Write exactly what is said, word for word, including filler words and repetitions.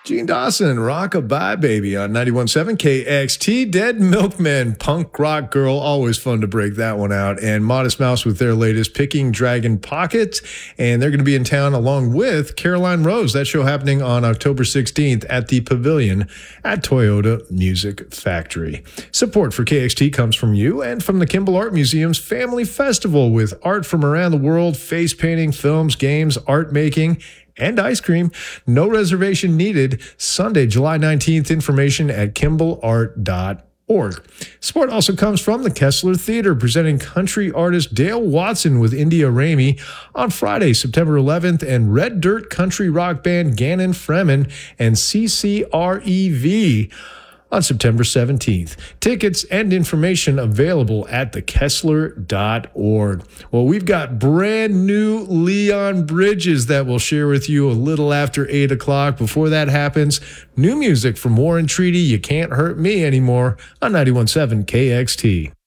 Gene Dawson, Rockabye Baby on ninety-one point seven K X T. Dead Milkmen, Punk Rock Girl, always fun to break that one out. And Modest Mouse with their latest, Picking Dragon Pockets. And they're going to be in town along with Caroline Rose. That show happening on October sixteenth at the Pavilion at Toyota Music Factory. Support for K X T comes from you and from the Kimball Art Museum's Family Festival with art from around the world, face painting, films, games, art making, and ice cream. No reservation needed. Sunday, July nineteenth. Information at kimball art dot org. Support also comes from the Kessler Theater, presenting country artist Dale Watson with India Ramey on Friday, September eleventh, and Red Dirt country rock band Gannon Fremen and C C R E V on September seventeenth. Tickets and information available at the kessler dot org. Well, we've got brand new Leon Bridges that we'll share with you a little after eight o'clock. Before that happens, new music from War and Treaty, You Can't Hurt Me Anymore on ninety-one point seven K X T.